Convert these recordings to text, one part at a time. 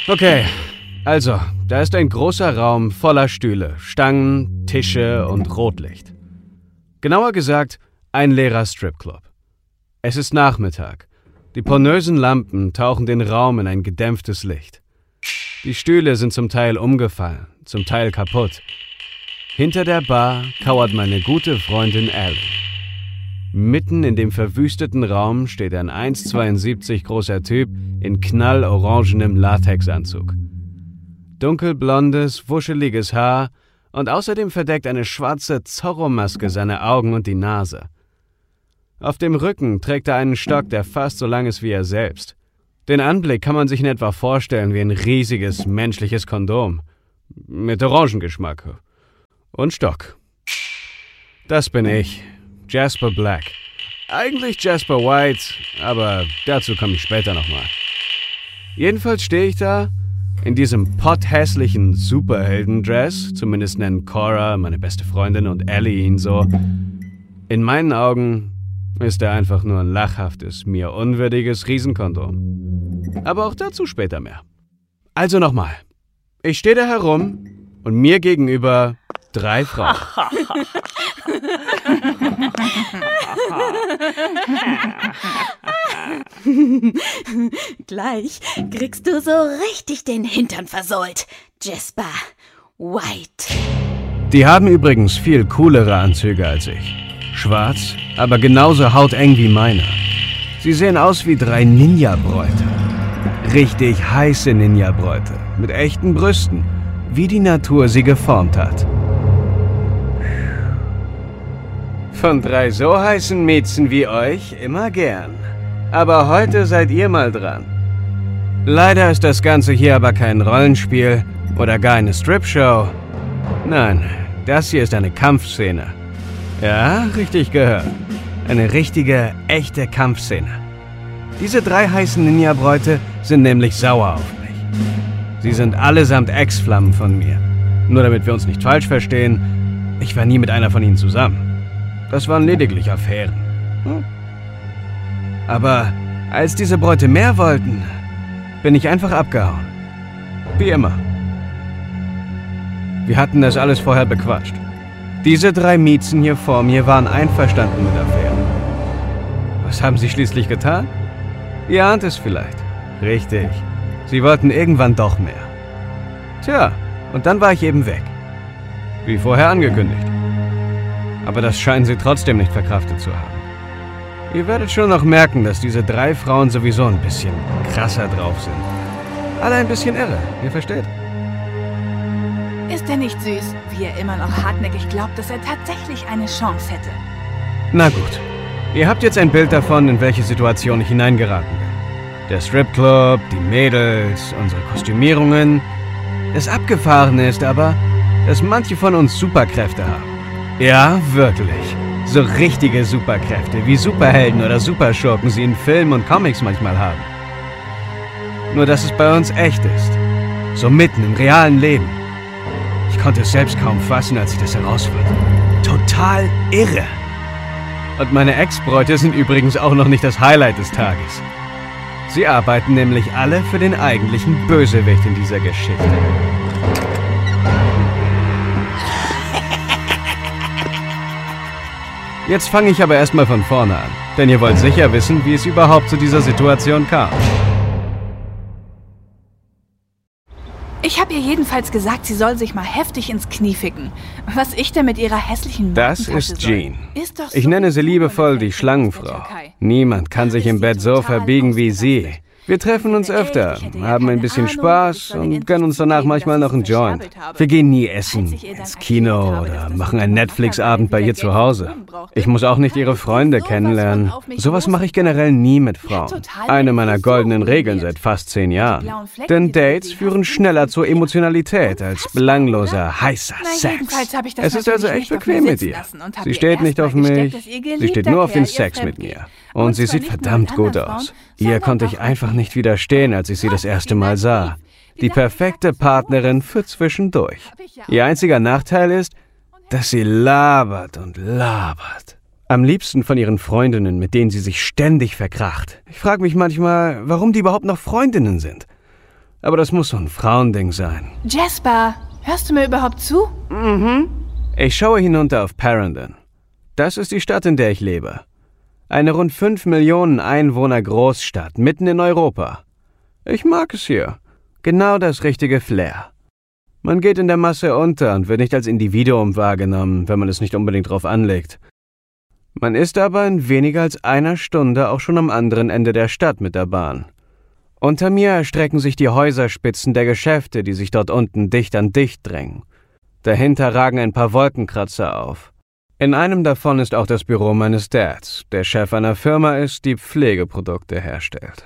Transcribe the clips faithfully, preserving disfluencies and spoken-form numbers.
Okay, also, da ist ein großer Raum voller Stühle, Stangen, Tische und Rotlicht. Genauer gesagt, ein leerer Stripclub. Es ist Nachmittag. Die pornösen Lampen tauchen den Raum in ein gedämpftes Licht. Die Stühle sind zum Teil umgefallen, zum Teil kaputt. Hinter der Bar kauert meine gute Freundin Ellie. Mitten in dem verwüsteten Raum steht ein eins Komma zweiundsiebzig großer Typ in knallorangenem Latexanzug. Dunkelblondes, wuscheliges Haar und außerdem verdeckt eine schwarze Zorro-Maske seine Augen und die Nase. Auf dem Rücken trägt er einen Stock, der fast so lang ist wie er selbst. Den Anblick kann man sich in etwa vorstellen wie ein riesiges menschliches Kondom. Mit Orangengeschmack. Und Stock. Das bin ich, Jasper Black. Eigentlich Jasper White, aber dazu komme ich später nochmal. Jedenfalls stehe ich da, in diesem potthässlichen Superhelden-Dress, zumindest nennen Cora, meine beste Freundin, und Ellie ihn so. In meinen Augen ist er einfach nur ein lachhaftes, mir unwürdiges Riesenkondom. Aber auch dazu später mehr. Also nochmal. Ich stehe da herum und mir gegenüber drei Frauen. Gleich kriegst du so richtig den Hintern versohlt, Jasper White. Die haben übrigens viel coolere Anzüge als ich. Schwarz, aber genauso hauteng wie meiner. Sie sehen aus wie drei Ninja-Bräute. Richtig heiße Ninja-Bräute, mit echten Brüsten, wie die Natur sie geformt hat. Von drei so heißen Mädchen wie euch immer gern. Aber heute seid ihr mal dran. Leider ist das Ganze hier aber kein Rollenspiel oder gar eine Strip-Show. Nein, das hier ist eine Kampfszene. Ja, richtig gehört. Eine richtige, echte Kampfszene. Diese drei heißen Ninja-Bräute sind nämlich sauer auf mich. Sie sind allesamt Ex-Flammen von mir. Nur damit wir uns nicht falsch verstehen, ich war nie mit einer von ihnen zusammen. Das waren lediglich Affären. Hm? Aber als diese Bräute mehr wollten, bin ich einfach abgehauen. Wie immer. Wir hatten das alles vorher bequatscht. Diese drei Miezen hier vor mir waren einverstanden mit Affären. Was haben sie schließlich getan? Ihr ahnt es vielleicht. Richtig. Sie wollten irgendwann doch mehr. Tja, und dann war ich eben weg. Wie vorher angekündigt. Aber das scheinen sie trotzdem nicht verkraftet zu haben. Ihr werdet schon noch merken, dass diese drei Frauen sowieso ein bisschen krasser drauf sind. Alle ein bisschen irre, ihr versteht? Ist er nicht süß, wie er immer noch hartnäckig glaubt, dass er tatsächlich eine Chance hätte? Na gut. Ihr habt jetzt ein Bild davon, in welche Situation ich hineingeraten bin. Der Stripclub, die Mädels, unsere Kostümierungen. Das Abgefahrene ist aber, dass manche von uns Superkräfte haben. Ja, wirklich. So richtige Superkräfte, wie Superhelden oder Superschurken sie in Filmen und Comics manchmal haben. Nur, dass es bei uns echt ist. So mitten im realen Leben. Ich konnte es selbst kaum fassen, als ich das herausfand. Total irre. Und meine Ex-Bräute sind übrigens auch noch nicht das Highlight des Tages. Sie arbeiten nämlich alle für den eigentlichen Bösewicht in dieser Geschichte. Jetzt fange ich aber erstmal von vorne an, denn ihr wollt sicher wissen, wie es überhaupt zu dieser Situation kam. Ich habe ihr jedenfalls gesagt, sie soll sich mal heftig ins Knie ficken. Was ich denn mit ihrer hässlichen Das ist Jean. Ich nenne sie liebevoll die Schlangenfrau. Niemand kann sich im Bett so verbiegen wie sie. Wir treffen uns öfter, haben ein bisschen Spaß und gönnen uns danach manchmal noch einen Joint. Wir gehen nie essen, ins Kino oder machen einen Netflix-Abend bei ihr zu Hause. Ich muss auch nicht ihre Freunde kennenlernen. Sowas mache ich generell nie mit Frauen. Eine meiner goldenen Regeln seit fast zehn Jahren. Denn Dates führen schneller zur Emotionalität als belangloser, heißer Sex. Es ist also echt bequem mit ihr. Sie steht nicht auf mich, sie steht nur auf den Sex mit mir. Und sie sieht verdammt gut aus. Ihr konnte ich einfach nicht widerstehen, als ich sie das erste Mal sah. Die perfekte Partnerin für zwischendurch. Ihr einziger Nachteil ist, dass sie labert und labert. Am liebsten von ihren Freundinnen, mit denen sie sich ständig verkracht. Ich frage mich manchmal, warum die überhaupt noch Freundinnen sind. Aber das muss so ein Frauending sein. Jasper, hörst du mir überhaupt zu? Mhm. Ich schaue hinunter auf Parendon. Das ist die Stadt, in der ich lebe. Eine rund fünf Millionen Einwohner Großstadt, mitten in Europa. Ich mag es hier. Genau das richtige Flair. Man geht in der Masse unter und wird nicht als Individuum wahrgenommen, wenn man es nicht unbedingt drauf anlegt. Man ist aber in weniger als einer Stunde auch schon am anderen Ende der Stadt mit der Bahn. Unter mir erstrecken sich die Häuserspitzen der Geschäfte, die sich dort unten dicht an dicht drängen. Dahinter ragen ein paar Wolkenkratzer auf. In einem davon ist auch das Büro meines Dads, der Chef einer Firma ist, die Pflegeprodukte herstellt.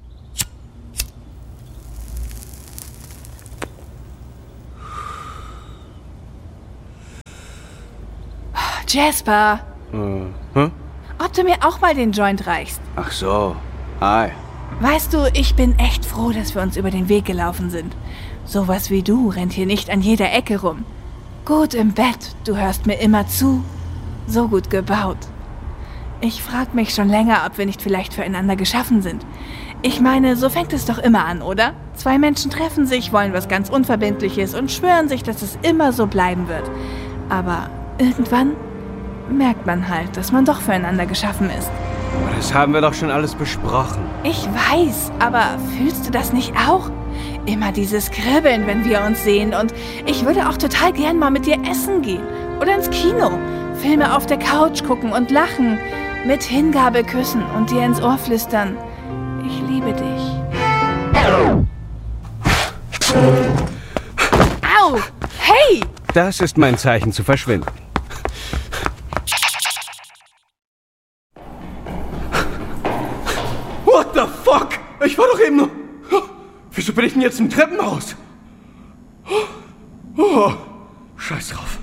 Jasper, Äh, hm? ob du mir auch mal den Joint reichst? Ach so, hi. Weißt du, ich bin echt froh, dass wir uns über den Weg gelaufen sind. Sowas wie du rennt hier nicht an jeder Ecke rum. Gut im Bett, du hörst mir immer zu. So gut gebaut. Ich frag mich schon länger, ob wir nicht vielleicht füreinander geschaffen sind. Ich meine, so fängt es doch immer an, oder? Zwei Menschen treffen sich, wollen was ganz Unverbindliches und schwören sich, dass es immer so bleiben wird. Aber irgendwann merkt man halt, dass man doch füreinander geschaffen ist. Das haben wir doch schon alles besprochen. Ich weiß, aber fühlst du das nicht auch? Immer dieses Kribbeln, wenn wir uns sehen. Und ich würde auch total gern mal mit dir essen gehen. Oder ins Kino. Filme auf der Couch gucken und lachen. Mit Hingabe küssen und dir ins Ohr flüstern. Ich liebe dich. Au! Hey! Das ist mein Zeichen zu verschwinden. What the fuck? Ich war doch eben nur... Wieso bin ich denn jetzt im Treppenhaus? Oh, scheiß drauf.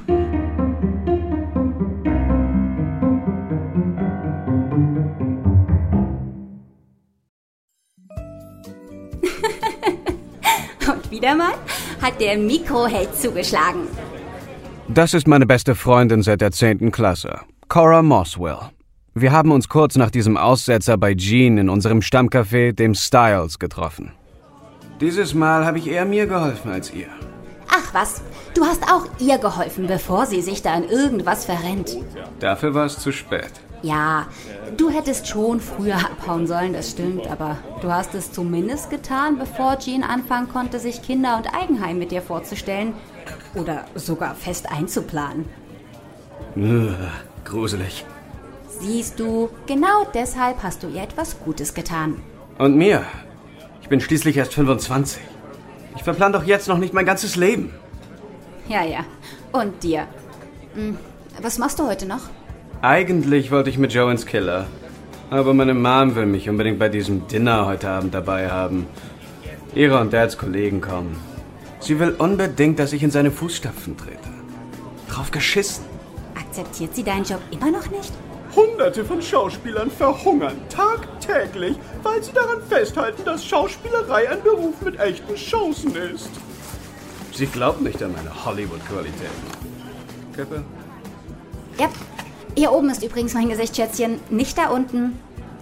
Und wieder mal hat der Mikroheld zugeschlagen. Das ist meine beste Freundin seit der zehnten Klasse, Cora Moswell. Wir haben uns kurz nach diesem Aussetzer bei Jean in unserem Stammcafé, dem Styles, getroffen. Dieses Mal habe ich eher mir geholfen als ihr. Ach was, du hast auch ihr geholfen, bevor sie sich da in irgendwas verrennt. Dafür war es zu spät. Ja, du hättest schon früher abhauen sollen, das stimmt, aber du hast es zumindest getan, bevor Jean anfangen konnte, sich Kinder und Eigenheim mit dir vorzustellen oder sogar fest einzuplanen. Ugh, gruselig. Siehst du, genau deshalb hast du ihr etwas Gutes getan. Und mir? Ich bin schließlich erst fünfundzwanzig. Ich verplan doch jetzt noch nicht mein ganzes Leben. Ja, ja. Und dir? Hm, was machst du heute noch? Eigentlich wollte ich mit Joe ins Killer. Aber meine Mom will mich unbedingt bei diesem Dinner heute Abend dabei haben. Ihre und Dads Kollegen kommen. Sie will unbedingt, dass ich in seine Fußstapfen trete. Drauf geschissen. Akzeptiert sie deinen Job immer noch nicht? Hunderte von Schauspielern verhungern tagtäglich, weil sie daran festhalten, dass Schauspielerei ein Beruf mit echten Chancen ist. Sie glaubt nicht an meine Hollywood-Qualitäten. Kippe? Ja. Hier oben ist übrigens mein Gesicht, Schätzchen. Nicht da unten.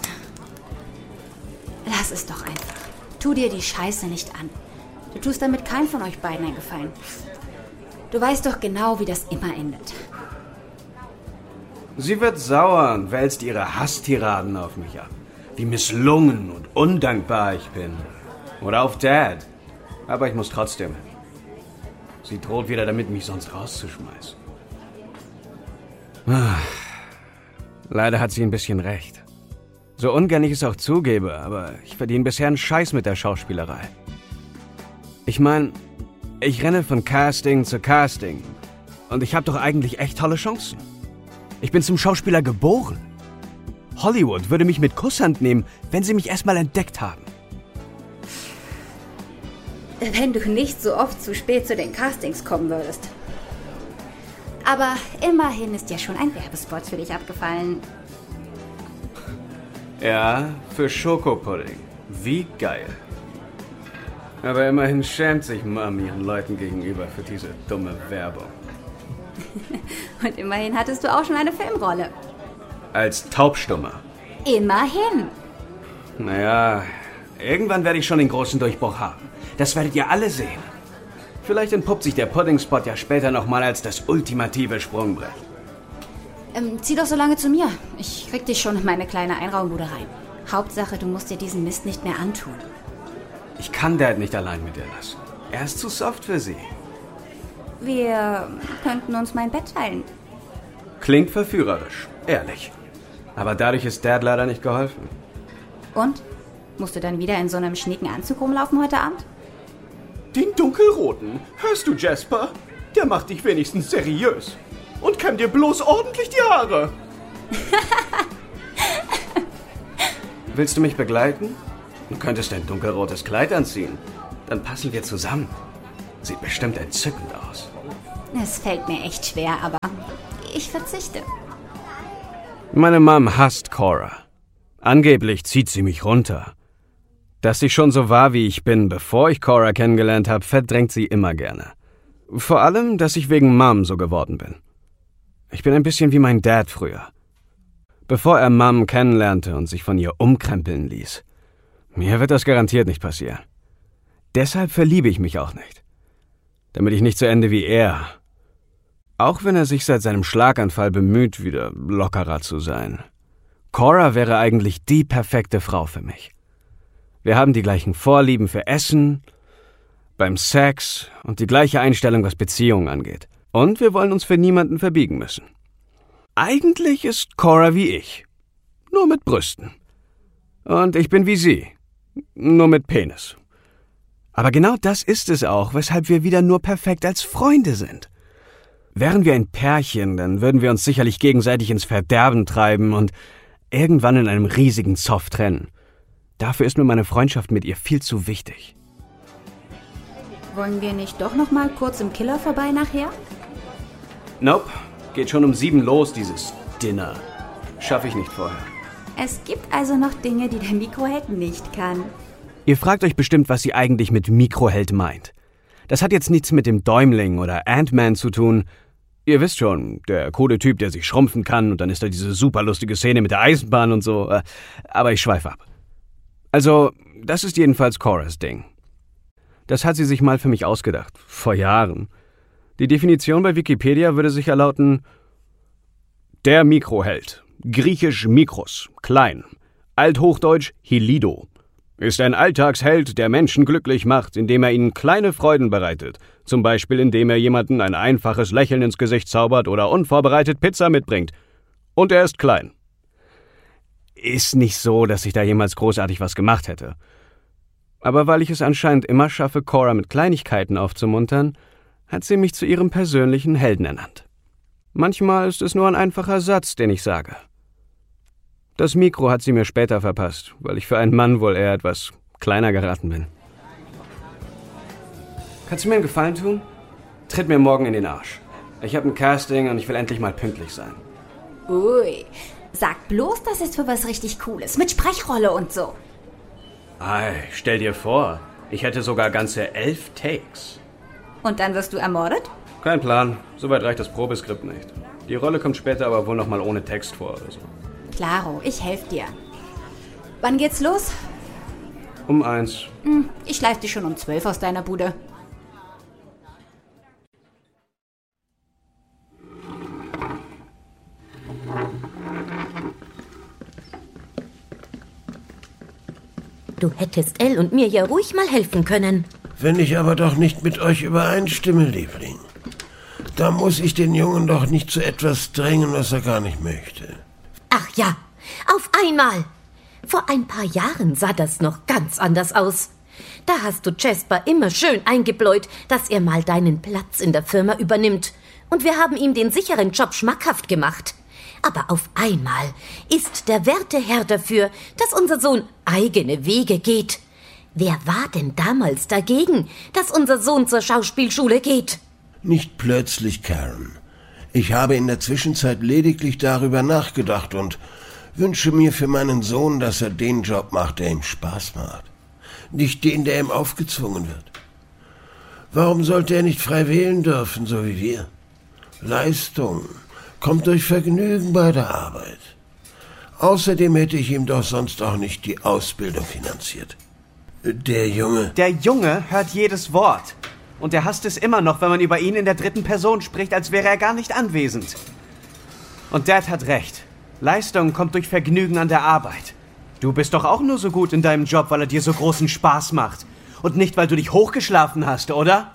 Lass es doch einfach. Tu dir die Scheiße nicht an. Du tust damit keinem von euch beiden einen Gefallen. Du weißt doch genau, wie das immer endet. Sie wird sauer und wälzt ihre Hasstiraden auf mich ab. Wie misslungen und undankbar ich bin. Oder auf Dad. Aber ich muss trotzdem hin. Sie droht wieder damit, mich sonst rauszuschmeißen. Leider hat sie ein bisschen recht. So ungern ich es auch zugebe, aber ich verdiene bisher einen Scheiß mit der Schauspielerei. Ich meine, ich renne von Casting zu Casting. Und ich habe doch eigentlich echt tolle Chancen. Ich bin zum Schauspieler geboren. Hollywood würde mich mit Kusshand nehmen, wenn sie mich erstmal entdeckt haben. Wenn du nicht so oft zu spät zu den Castings kommen würdest. Aber immerhin ist ja schon ein Werbespot für dich abgefallen. Ja, für Schokopudding. Wie geil. Aber immerhin schämt sich Mom ihren Leuten gegenüber für diese dumme Werbung. Und immerhin hattest du auch schon eine Filmrolle. Als Taubstummer. Immerhin. Naja, Irgendwann werde ich schon den großen Durchbruch haben. Das werdet ihr alle sehen. Vielleicht entpuppt sich der Pudding-Spot ja später nochmal als das ultimative Sprungbrett. Ähm, zieh doch so lange zu mir. Ich krieg dich schon in meine kleine Einraumbude rein. Hauptsache, du musst dir diesen Mist nicht mehr antun. Ich kann Dad nicht allein mit dir lassen. Er ist zu soft für sie. Wir könnten uns mein Bett teilen. Klingt verführerisch, ehrlich. Aber dadurch ist Dad leider nicht geholfen. Und? Musst du dann wieder in so einem schnieken Anzug rumlaufen heute Abend? Den dunkelroten. Hörst du, Jasper? Der macht dich wenigstens seriös. Und kämmt dir bloß ordentlich die Haare. Willst du mich begleiten? Du könntest ein dunkelrotes Kleid anziehen. Dann passen wir zusammen. Sieht bestimmt entzückend aus. Es fällt mir echt schwer, aber ich verzichte. Meine Mom hasst Cora. Angeblich zieht sie mich runter. Dass sie schon so war, wie ich bin, bevor ich Cora kennengelernt habe, verdrängt sie immer gerne. Vor allem, dass ich wegen Mom so geworden bin. Ich bin ein bisschen wie mein Dad früher. Bevor er Mom kennenlernte und sich von ihr umkrempeln ließ. Mir wird das garantiert nicht passieren. Deshalb verliebe ich mich auch nicht. Damit ich nicht so ende wie er. Auch wenn er sich seit seinem Schlaganfall bemüht, wieder lockerer zu sein. Cora wäre eigentlich die perfekte Frau für mich. Wir haben die gleichen Vorlieben für Essen, beim Sex und die gleiche Einstellung, was Beziehungen angeht. Und wir wollen uns für niemanden verbiegen müssen. Eigentlich ist Cora wie ich. Nur mit Brüsten. Und ich bin wie sie. Nur mit Penis. Aber genau das ist es auch, weshalb wir wieder nur perfekt als Freunde sind. Wären wir ein Pärchen, dann würden wir uns sicherlich gegenseitig ins Verderben treiben und irgendwann in einem riesigen Zoff trennen. Dafür ist mir meine Freundschaft mit ihr viel zu wichtig. Wollen wir nicht doch noch mal kurz im Killer vorbei nachher? Nope. Geht schon um sieben los, dieses Dinner. Schaffe ich nicht vorher. Es gibt also noch Dinge, die der Mikroheld nicht kann. Ihr fragt euch bestimmt, was sie eigentlich mit Mikroheld meint. Das hat jetzt nichts mit dem Däumling oder Ant-Man zu tun. Ihr wisst schon, der coole Typ, der sich schrumpfen kann und dann ist da diese super lustige Szene mit der Eisenbahn und so. Aber ich schweife ab. Also, das ist jedenfalls Coras Ding. Das hat sie sich mal für mich ausgedacht, vor Jahren. Die Definition bei Wikipedia würde sicher lauten: Der Mikroheld, griechisch Mikros, klein, althochdeutsch Helido, ist ein Alltagsheld, der Menschen glücklich macht, indem er ihnen kleine Freuden bereitet, zum Beispiel indem er jemanden ein einfaches Lächeln ins Gesicht zaubert oder unvorbereitet Pizza mitbringt. Und er ist klein. Ist nicht so, dass ich da jemals großartig was gemacht hätte. Aber weil ich es anscheinend immer schaffe, Cora mit Kleinigkeiten aufzumuntern, hat sie mich zu ihrem persönlichen Helden ernannt. Manchmal ist es nur ein einfacher Satz, den ich sage. Das Mikro hat sie mir später verpasst, weil ich für einen Mann wohl eher etwas kleiner geraten bin. Kannst du mir einen Gefallen tun? Tritt mir morgen in den Arsch. Ich habe ein Casting und ich will endlich mal pünktlich sein. Ui, sag bloß, das ist für was richtig Cooles, mit Sprechrolle und so. Ei, stell dir vor, ich hätte sogar ganze elf Takes. Und dann wirst du ermordet? Kein Plan, soweit reicht das Probeskript nicht. Die Rolle kommt später aber wohl nochmal ohne Text vor oder so. Klaro, ich helfe dir. Wann geht's los? Um eins. Hm, ich schleife dich schon um zwölf aus deiner Bude. Du hättest Elle und mir ja ruhig mal helfen können. Wenn ich aber doch nicht mit euch übereinstimme, Liebling, da muss ich den Jungen doch nicht zu etwas drängen, was er gar nicht möchte. Ach ja, auf einmal. Vor ein paar Jahren sah das noch ganz anders aus. Da hast du Jasper immer schön eingebläut, dass er mal deinen Platz in der Firma übernimmt. Und wir haben ihm den sicheren Job schmackhaft gemacht. Aber auf einmal ist der Werteherr dafür, dass unser Sohn eigene Wege geht. Wer war denn damals dagegen, dass unser Sohn zur Schauspielschule geht? Nicht plötzlich, Karen. Ich habe in der Zwischenzeit lediglich darüber nachgedacht und wünsche mir für meinen Sohn, dass er den Job macht, der ihm Spaß macht. Nicht den, der ihm aufgezwungen wird. Warum sollte er nicht frei wählen dürfen, so wie wir? Leistung kommt durch Vergnügen bei der Arbeit. Außerdem hätte ich ihm doch sonst auch nicht die Ausbildung finanziert. Der Junge. Der Junge hört jedes Wort. Und er hasst es immer noch, wenn man über ihn in der dritten Person spricht, als wäre er gar nicht anwesend. Und Dad hat recht. Leistung kommt durch Vergnügen an der Arbeit. Du bist doch auch nur so gut in deinem Job, weil er dir so großen Spaß macht. Und nicht, weil du dich hochgeschlafen hast, oder?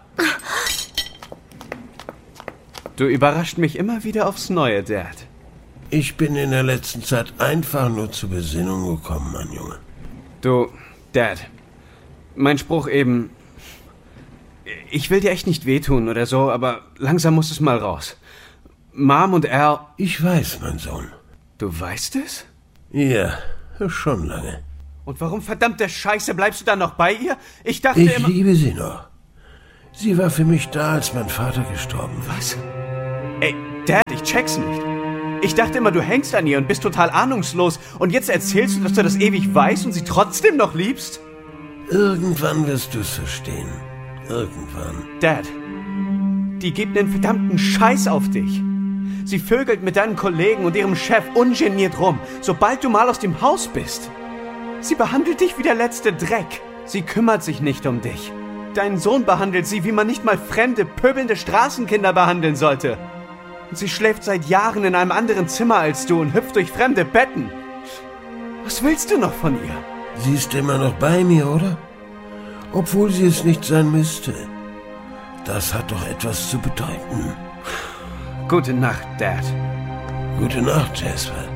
Du überrascht mich immer wieder aufs Neue, Dad. Ich bin in der letzten Zeit einfach nur zur Besinnung gekommen, mein Junge. Du, Dad, mein Spruch eben... Ich will dir echt nicht wehtun oder so, aber langsam muss es mal raus. Mom und Al... Ich weiß, mein Sohn. Du weißt es? Ja, schon lange. Und warum verdammte Scheiße bleibst du dann noch bei ihr? Ich dachte ich immer... Ich liebe sie noch. Sie war für mich da, als mein Vater gestorben ist. Was? Ey, Dad, ich check's nicht. Ich dachte immer, du hängst an ihr und bist total ahnungslos. Und jetzt erzählst du, dass du das ewig weißt und sie trotzdem noch liebst? Irgendwann wirst du es verstehen. Irgendwann. Dad, die gibt einen verdammten Scheiß auf dich. Sie vögelt mit deinen Kollegen und ihrem Chef ungeniert rum, sobald du mal aus dem Haus bist. Sie behandelt dich wie der letzte Dreck. Sie kümmert sich nicht um dich. Dein Sohn behandelt sie, wie man nicht mal fremde, pöbelnde Straßenkinder behandeln sollte. Und sie schläft seit Jahren in einem anderen Zimmer als du und hüpft durch fremde Betten. Was willst du noch von ihr? Sie ist immer noch bei mir, oder? Obwohl sie es nicht sein müsste. Das hat doch etwas zu bedeuten. Gute Nacht, Dad. Gute Nacht, Jasper.